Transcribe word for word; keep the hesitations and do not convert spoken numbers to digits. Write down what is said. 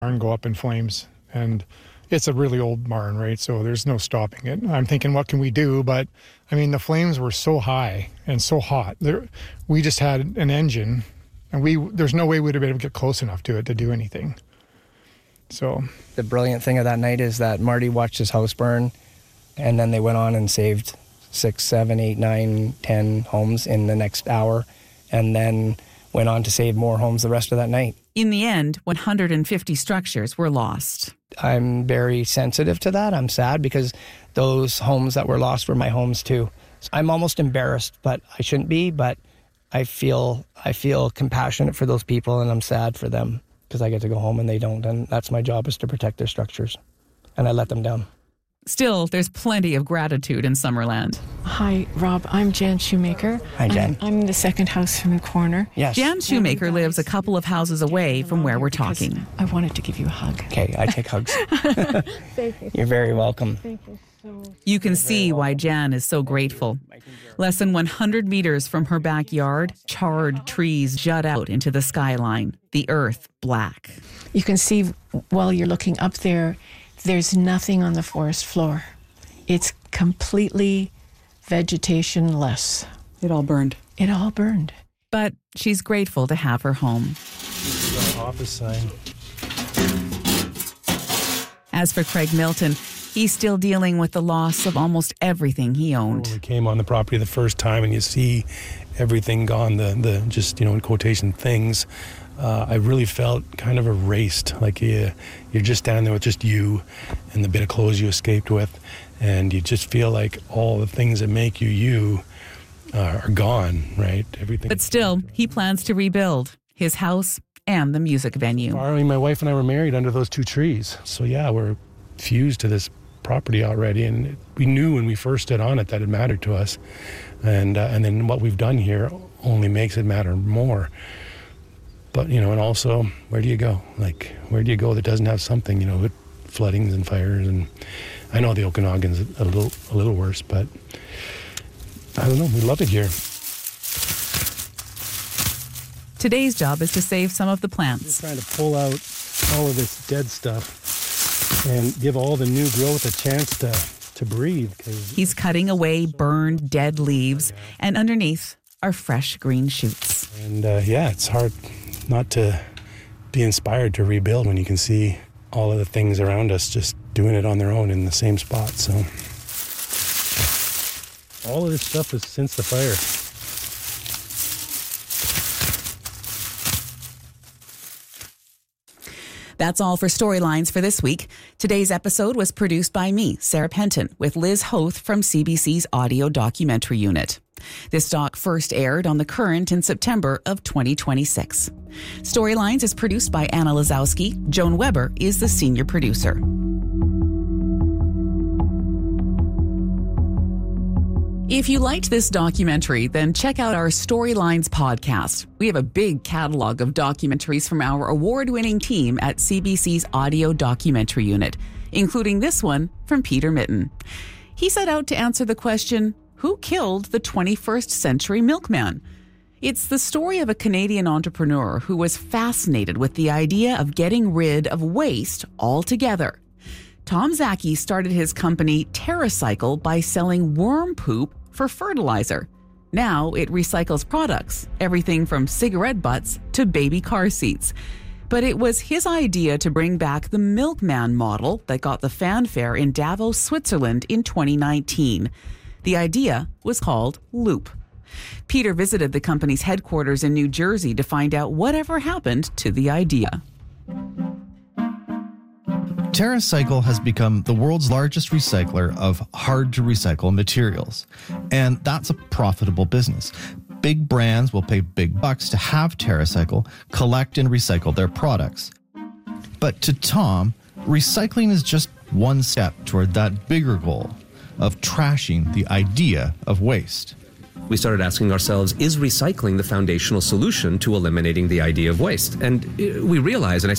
barn go up in flames. And it's a really old barn, right? So there's no stopping it. I'm thinking, what can we do? But I mean, the flames were so high and so hot. There, we just had an engine, and we there's no way we'd have been able to get close enough to it to do anything. So the brilliant thing of that night is that Marty watched his house burn, and then they went on and saved six, seven, eight, nine, ten homes in the next hour, and then went on to save more homes the rest of that night. In the end, one hundred fifty structures were lost. I'm very sensitive to that. I'm sad because those homes that were lost were my homes too. I'm almost embarrassed, but I shouldn't be, but I feel I feel compassionate for those people, and I'm sad for them because I get to go home and they don't, and that's my job, is to protect their structures, and I let them down. Still, there's plenty of gratitude in Summerland. Hi, Rob. I'm Jan Shoemaker. Hi, Jan. I'm, I'm the second house from the corner. Yes. Jan Shoemaker lives a couple of houses away from where we're talking. I wanted to give you a hug. Okay, I take hugs. Thank you. You're very welcome. Thank you so You can see why Jan is so grateful. Less than one hundred meters from her backyard, charred trees jut out into the skyline, the earth black. You can see while you're looking up there, there's nothing on the forest floor. It's completely vegetation-less. It all burned. It all burned. But she's grateful to have her home. This is our office sign. As for Craig Milton, he's still dealing with the loss of almost everything he owned. When we came on the property the first time and you see everything gone, the, the just, you know, in quotation, things, Uh, I really felt kind of erased, like you, you're just standing there with just you and the bit of clothes you escaped with, and you just feel like all the things that make you you uh, are gone, right? Everything. But still, he plans to rebuild his house and the music venue. I mean, my wife and I were married under those two trees, so yeah, we're fused to this property already, and it, we knew when we first stood on it that it mattered to us, and uh, and then what we've done here only makes it matter more. But, you know, and also, where do you go? Like, where do you go that doesn't have something, you know, with floodings and fires? And I know the Okanagan's a little a little worse, but I don't know. We love it here. Today's job is to save some of the plants. We're trying to pull out all of this dead stuff and give all the new growth a chance to, to breathe. 'Cause He's cutting away burned, dead leaves, and underneath are fresh green shoots. And, uh, yeah, it's hard not to be inspired to rebuild when you can see all of the things around us just doing it on their own in the same spot. So all of this stuff is since the fire. That's all for Storylines for this week. Today's episode was produced by me, Sarah Penton, with Liz Hoth from C B C's Audio Documentary Unit. This doc first aired on The Current in September of twenty twenty-six. Storylines is produced by Anna Lazowski. Joan Weber is the senior producer. If you liked this documentary, then check out our Storylines podcast. We have a big catalog of documentaries from our award-winning team at C B C's Audio Documentary Unit, including this one from Peter Mitten. He set out to answer the question, who killed the twenty-first century milkman? It's the story of a Canadian entrepreneur who was fascinated with the idea of getting rid of waste altogether. Tom Zaki started his company TerraCycle by selling worm poop for fertilizer. Now it recycles products, everything from cigarette butts to baby car seats. But it was his idea to bring back the milkman model that got the fanfare in Davos, Switzerland in twenty nineteen. The idea was called Loop. Peter visited the company's headquarters in New Jersey to find out whatever happened to the idea. TerraCycle has become the world's largest recycler of hard-to-recycle materials, and that's a profitable business. Big brands will pay big bucks to have TerraCycle collect and recycle their products. But to Tom, recycling is just one step toward that bigger goal of trashing the idea of waste. We started asking ourselves, is recycling the foundational solution to eliminating the idea of waste? And we realized, and I